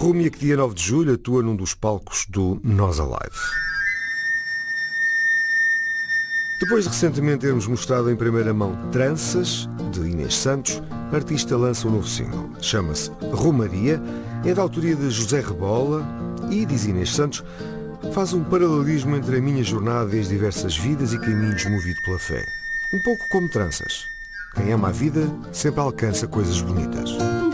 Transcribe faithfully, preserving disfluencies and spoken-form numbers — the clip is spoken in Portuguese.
Rúmia, que dia nove de julho atua num dos palcos do Nós Alive. Depois de recentemente termos mostrado em primeira mão Tranças, de Inês Santos, a artista lança um novo single. Chama-se Romaria, é da autoria de José Rebola e, diz Inês Santos, faz um paralelismo entre a minha jornada e as diversas vidas e caminhos movido pela fé. Um pouco como Tranças. Quem ama a vida sempre alcança coisas bonitas.